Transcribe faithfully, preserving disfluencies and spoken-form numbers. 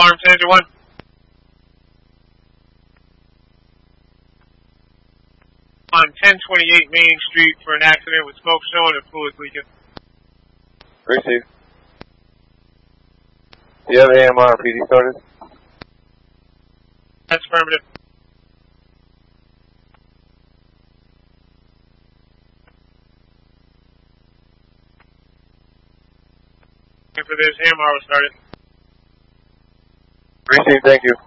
Alarm ten to one. On ten twenty-eight Main Street for an accident with smoke showing and fluids leaking. Receive. Do you have A M R P D started? That's affirmative. And for this, A M R was started. Receive, thank you.